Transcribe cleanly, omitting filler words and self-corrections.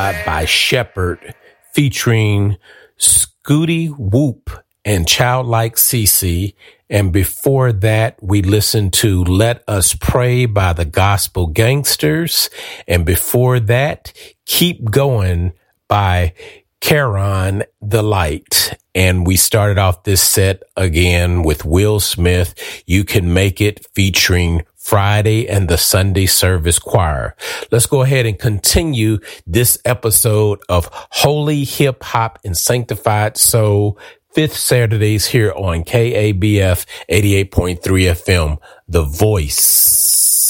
by Shepherd featuring Scooty Whoop and Childlike CC. And before that, we listened to Let Us Pray by the Gospel Gangsters. And before that, Keep Going by Caron the Light. And we started off this set again with Will Smith, You Can Make It, featuring Friday and the Sunday Service Choir. Let's go ahead and continue this episode of Holy Hip Hop and Sanctified Soul, fifth Saturdays here on KABF 88.3 FM, The Voice.